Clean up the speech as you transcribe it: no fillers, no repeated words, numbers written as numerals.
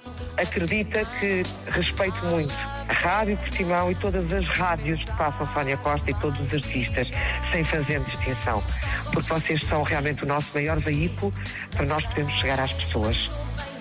acredita que respeito muito a Rádio Portimão e todas as rádios que passam Sónia Costa e todos os artistas, sem fazer distinção, porque vocês são realmente o nosso maior veículo para nós podermos chegar às pessoas.